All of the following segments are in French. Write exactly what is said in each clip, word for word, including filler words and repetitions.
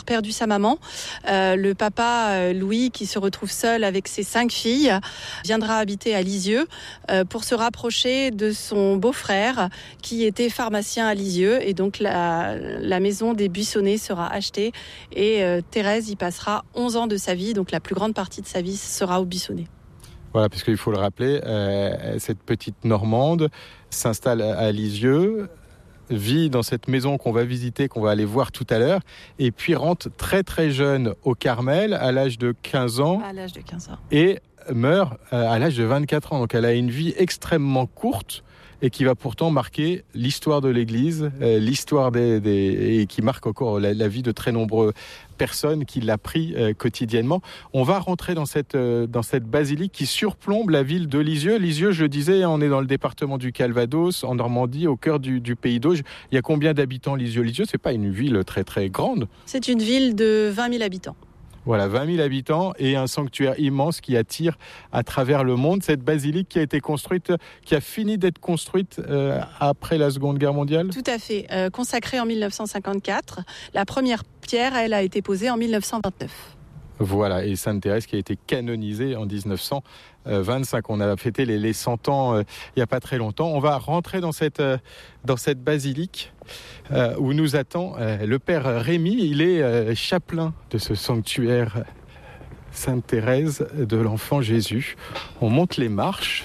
perdu sa maman. Euh, le papa, euh, Louis, qui se retrouve seul avec ses cinq filles, viendra habiter à Lisieux euh, pour se rapprocher de son beau-frère qui était pharmacien à Lisieux. Et donc la, la maison des Buissonnet sera achetée et euh, Thérèse y passera onze ans de sa vie. Donc la plus grande partie de sa vie sera au Buissonnet. Voilà, parce qu'il faut le rappeler, euh, cette petite Normande s'installe à Lisieux, vit dans cette maison qu'on va visiter, qu'on va aller voir tout à l'heure, et puis rentre très très jeune au Carmel, à l'âge de quinze ans. À l'âge de quinze ans. Et meurt à l'âge de vingt-quatre ans. Donc elle a une vie extrêmement courte et qui va pourtant marquer l'histoire de l'Église, euh, l'histoire des, des et qui marque encore la, la vie de très nombreuses personnes qui l'a pris euh, quotidiennement. On va rentrer dans cette euh, dans cette basilique qui surplombe la ville de Lisieux. Lisieux, je le disais, on est dans le département du Calvados, en Normandie, au cœur du, du pays d'Auge. Il y a combien d'habitants Lisieux Lisieux, c'est pas une ville très très grande. C'est une ville de vingt mille habitants. Voilà, vingt mille habitants et un sanctuaire immense qui attire à travers le monde. Cette basilique qui a été construite, qui a fini d'être construite euh, après la Seconde Guerre mondiale. Tout à fait, euh, consacrée en mille neuf cent cinquante-quatre. La première pierre, elle, a été posée en mille neuf cent vingt-neuf. Voilà, et Sainte Thérèse qui a été canonisée en dix-neuf cent vingt-cinq. On a fêté les, les cent ans euh, il n'y a pas très longtemps. On va rentrer dans cette, euh, dans cette basilique euh, où nous attend euh, le père Rémy. Il est euh, chapelain de ce sanctuaire Sainte Thérèse de l'Enfant Jésus. On monte les marches.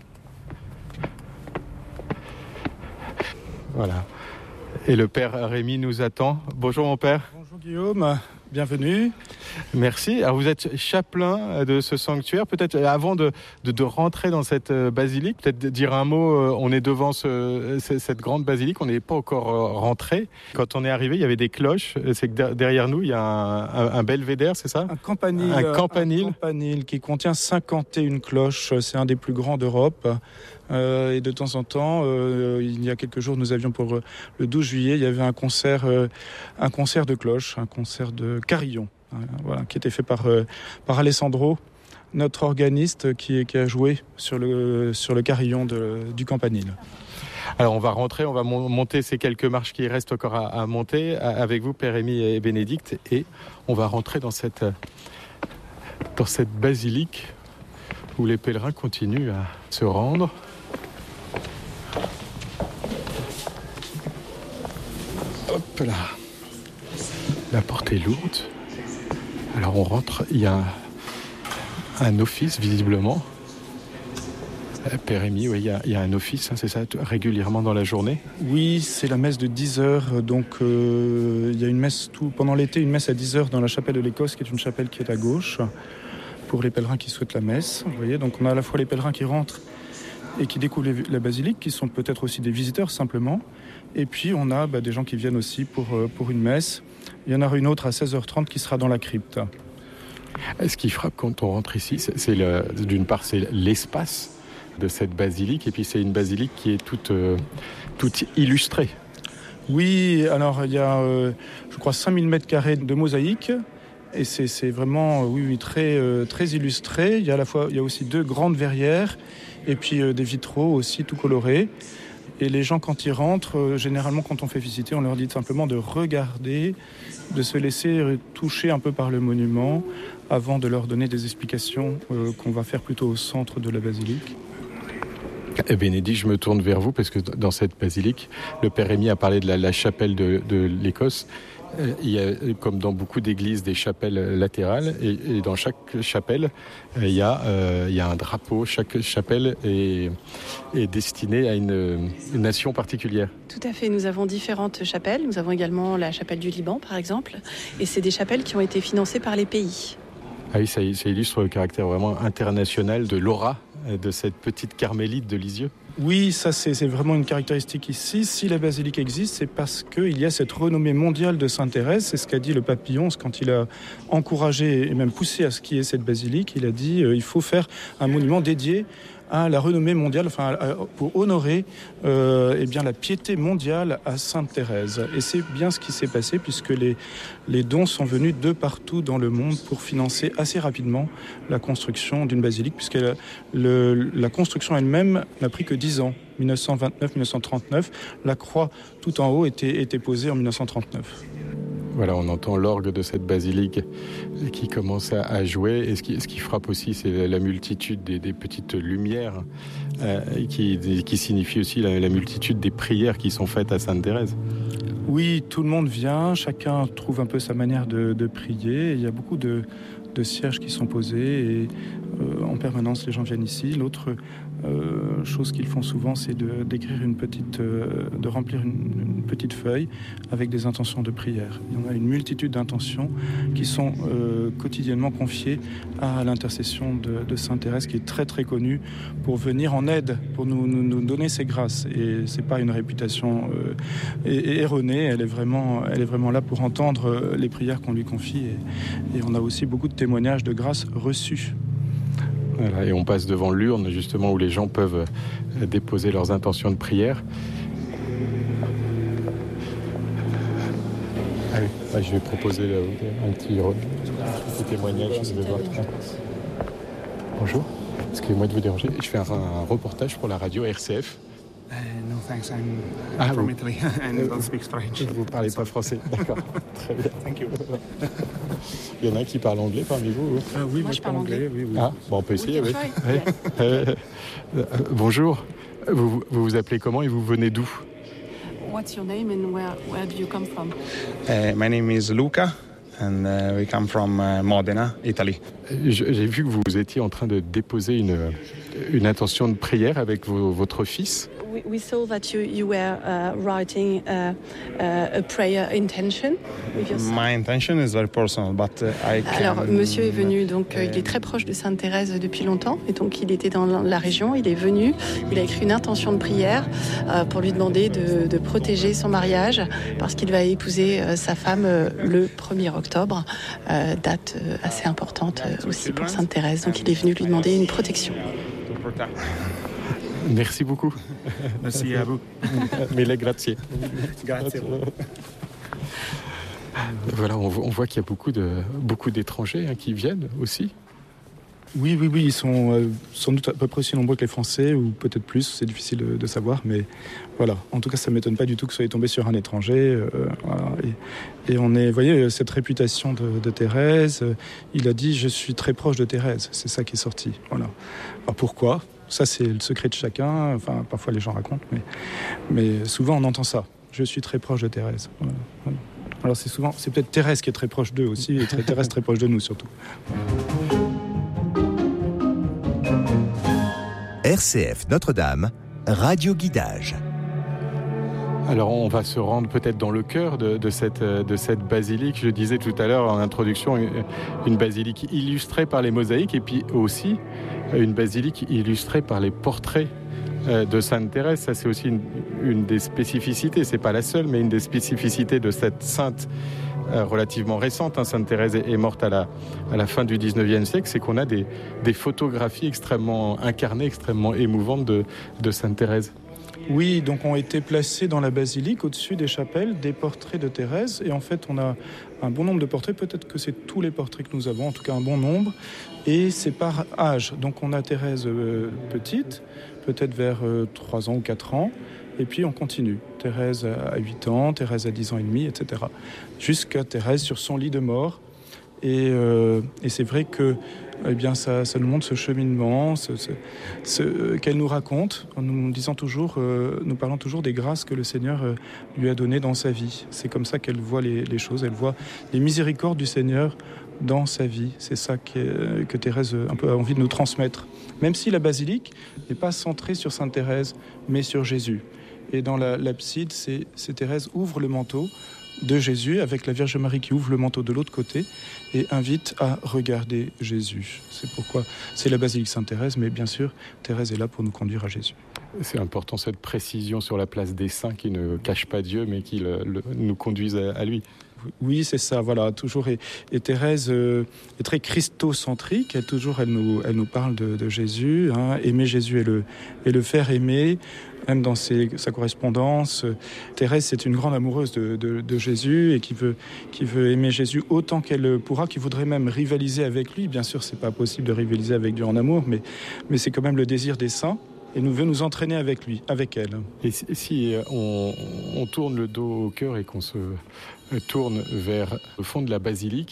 Voilà. Et le père Rémy nous attend. Bonjour mon père. Bonjour Guillaume. Bienvenue. Merci. Alors vous êtes chapelain de ce sanctuaire. Peut-être avant de, de, de rentrer dans cette basilique, peut-être dire un mot. On est devant ce, cette grande basilique. On n'est pas encore rentré. Quand on est arrivé, il y avait des cloches. C'est que derrière nous, il y a un, un, un belvédère, c'est ça ? Un campanile. Un campanile. Un campanile qui contient cinquante et une cloches. C'est un des plus grands d'Europe. Euh, et de temps en temps, euh, il y a quelques jours, nous avions pour le douze juillet, il y avait un concert, euh, un concert de cloches, un concert de carillon, hein, voilà, qui était fait par, euh, par Alessandro, notre organiste qui, qui a joué sur le, sur le carillon de, du campanile. Alors on va rentrer, on va monter ces quelques marches qui restent encore à, à monter avec vous, Père Rémy et Bénédicte, et on va rentrer dans cette, dans cette basilique où les pèlerins continuent à se rendre. Hop là, la porte est lourde. Alors on rentre, il y a un office visiblement. Père Rémy, oui, il y a, il y a un office, hein, c'est ça, régulièrement dans la journée ? Oui, c'est la messe de dix heures. Donc euh, il y a une messe tout, pendant l'été, une messe à dix heures dans la chapelle de l'Écosse, qui est une chapelle qui est à gauche, pour les pèlerins qui souhaitent la messe. Vous voyez, donc on a à la fois les pèlerins qui rentrent et qui découvrent la basilique, qui sont peut-être aussi des visiteurs simplement. Et puis on a bah, des gens qui viennent aussi pour, pour une messe. Il y en aura une autre à seize heures trente qui sera dans la crypte. Ce qui frappe quand on rentre ici, c'est, c'est le, d'une part c'est l'espace de cette basilique, et puis c'est une basilique qui est toute, euh, toute illustrée. Oui, alors il y a, euh, je crois, cinq mille mètres carrés de mosaïque. Et c'est, c'est vraiment oui, oui, très, euh, très illustré. Il y a à la fois, il y a aussi deux grandes verrières et puis euh, des vitraux aussi tout colorés. Et les gens, quand ils rentrent, euh, généralement, quand on fait visiter, on leur dit simplement de regarder, de se laisser toucher un peu par le monument avant de leur donner des explications euh, qu'on va faire plutôt au centre de la basilique. Et Bénédicte, je me tourne vers vous parce que dans cette basilique, le Père Rémy a parlé de la, la chapelle de, de l'Écosse. Il y a, comme dans beaucoup d'églises, des chapelles latérales, et, et dans chaque chapelle, il y a, euh, il y a un drapeau. Chaque chapelle est, est destinée à une, une nation particulière. Tout à fait, nous avons différentes chapelles. Nous avons également la chapelle du Liban, par exemple, et c'est des chapelles qui ont été financées par les pays. Ah oui, ça, ça illustre le caractère vraiment international de l'aura de cette petite carmélite de Lisieux. Oui, ça c'est, c'est vraiment une caractéristique ici. Si la basilique existe, c'est parce qu'il y a cette renommée mondiale de Sainte Thérèse. C'est ce qu'a dit le pape Pie onze quand il a encouragé et même poussé à ce qu'il y ait cette basilique. Il a dit euh, il faut faire un monument dédié à la renommée mondiale, enfin à, pour honorer euh, eh bien, la piété mondiale à Sainte Thérèse. Et c'est bien ce qui s'est passé puisque les, les dons sont venus de partout dans le monde pour financer assez rapidement la construction d'une basilique, puisque la, le, la construction elle-même n'a pris que dix ans. dix-neuf cent vingt-neuf dix-neuf cent trente-neuf, la croix tout en haut était, était posée en dix-neuf cent trente-neuf. Voilà, on entend l'orgue de cette basilique qui commence à, à jouer. Et ce qui, ce qui frappe aussi, c'est la multitude des, des petites lumières, euh, qui, qui signifie aussi la, la multitude des prières qui sont faites à Sainte-Thérèse. Oui, tout le monde vient, chacun trouve un peu sa manière de, de prier. Il y a beaucoup de, de cierges qui sont posés et euh, en permanence les gens viennent ici. L'autre euh, chose qu'ils font souvent, c'est de, d'écrire une petite, euh, de remplir une, une petite feuille avec des intentions de prière. Il y en a une multitude d'intentions qui sont euh, quotidiennement confiées à l'intercession de, de Sainte Thérèse, qui est très très connue pour venir en aide, pour nous, nous, nous donner ses grâces. Et c'est pas une réputation euh, erronée. Elle est vraiment, elle est vraiment là pour entendre les prières qu'on lui confie. Et, et on a aussi beaucoup de témoignages de grâces reçues. Voilà, et on passe devant l'urne, justement, où les gens peuvent déposer leurs intentions de prière. Allez, ah, je vais proposer un petit, un petit témoignage. De votre... Bonjour, excusez-moi de vous déranger. Je fais un, un reportage pour la radio R C F. Uh, no thanks, I'm ah, from vous... Italy and uh, don't speak French. Vous ne parlez pas français, d'accord. Très bien. Thank you. Il y en a un qui parle anglais parmi vous? Uh, oui, moi, moi je parle anglais. anglais. Oui, oui. Ah, bon, on peut essayer, oui. oui. oui. Euh, euh, bonjour, vous, vous vous appelez comment et vous venez d'où? What's your name and where, where do you come from? Uh, my name is Luca and uh, we come from uh, Modena, Italy. J'ai vu que vous étiez en train de déposer une, une intention de prière avec vos, votre fils. We, we saw that you, you were uh, writing uh, uh, a prayer intention with your son. My intention is very personal, but uh, I can... Alors, monsieur est venu, donc euh, il est très proche de Sainte-Thérèse depuis longtemps, et donc il était dans la région, il est venu, il a écrit une intention de prière euh, pour lui demander de, de protéger son mariage, parce qu'il va épouser euh, sa femme euh, le premier octobre, euh, date euh, assez importante euh, aussi pour Sainte-Thérèse, donc il est venu lui demander une protection. Merci beaucoup. Merci à vous. Mille grazie. Grazie. Voilà, on, on voit qu'il y a beaucoup, de, beaucoup d'étrangers hein, qui viennent aussi. Oui, oui, oui, ils sont euh, sans doute à peu près aussi nombreux que les Français, ou peut-être plus, c'est difficile de, de savoir, mais voilà. En tout cas, ça ne m'étonne pas du tout que vous soyez tombé sur un étranger. Euh, voilà. et, et on est, vous voyez, cette réputation de, de Thérèse, euh, il a dit « je suis très proche de Thérèse », c'est ça qui est sorti. Voilà. Alors pourquoi ? Ça, c'est le secret de chacun, enfin, parfois les gens racontent, mais, mais souvent on entend ça. Je suis très proche de Thérèse. Voilà. Voilà. Alors c'est souvent, c'est peut-être Thérèse qui est très proche d'eux aussi, et Thérèse très proche de nous surtout. R C F Notre-Dame, Radio Guidage. Alors on va se rendre peut-être dans le cœur de, de, cette, de cette basilique. Je le disais tout à l'heure en introduction, une, une basilique illustrée par les mosaïques et puis aussi une basilique illustrée par les portraits de Sainte Thérèse. Ça c'est aussi une, une des spécificités, c'est pas la seule, mais une des spécificités de cette sainte euh, relativement récente. Hein. Sainte Thérèse est, est morte à la, à la fin du dix-neuvième siècle, c'est qu'on a des, des photographies extrêmement incarnées, extrêmement émouvantes de, de Sainte Thérèse. Oui, donc ont été placés dans la basilique, au-dessus des chapelles, des portraits de Thérèse. Et en fait, on a un bon nombre de portraits. Peut-être que c'est tous les portraits que nous avons, en tout cas un bon nombre. Et c'est par âge. Donc on a Thérèse euh, petite, peut-être vers euh, trois ans ou quatre ans. Et puis on continue. Thérèse à huit ans, Thérèse à dix ans et demi, et cetera. Jusqu'à Thérèse sur son lit de mort. Et, euh, et c'est vrai que eh bien, ça, ça nous montre ce cheminement, ce, ce, ce, qu'elle nous raconte, en nous disant toujours, euh, nous parlant toujours des grâces que le Seigneur euh, lui a données dans sa vie. C'est comme ça qu'elle voit les, les choses, elle voit les miséricordes du Seigneur dans sa vie. C'est ça que, que Thérèse un peu a envie de nous transmettre. Même si la basilique n'est pas centrée sur Sainte Thérèse, mais sur Jésus. Et dans la, l'abside, c'est, c'est Thérèse ouvre le manteau de Jésus, avec la Vierge Marie qui ouvre le manteau de l'autre côté et invite à regarder Jésus. C'est pourquoi c'est la basilique Sainte-Thérèse, mais bien sûr, Thérèse est là pour nous conduire à Jésus. C'est important cette précision sur la place des saints qui ne cache pas Dieu, mais qui le, le, nous conduisent à, à lui. Oui, c'est ça, voilà, toujours. Et, et Thérèse euh, est très christocentrique, elle, toujours, elle nous, elle nous parle de, de Jésus, hein, aimer Jésus et le, et le faire aimer. Même dans ses, sa correspondance, Thérèse, c'est une grande amoureuse de, de, de Jésus et qui veut, qui veut aimer Jésus autant qu'elle pourra, qui voudrait même rivaliser avec lui. Bien sûr, c'est pas possible de rivaliser avec Dieu en amour, mais, mais c'est quand même le désir des saints. Et nous veut nous entraîner avec lui, avec elle. Et si, si on, on tourne le dos au cœur et qu'on se tourne vers le fond de la basilique.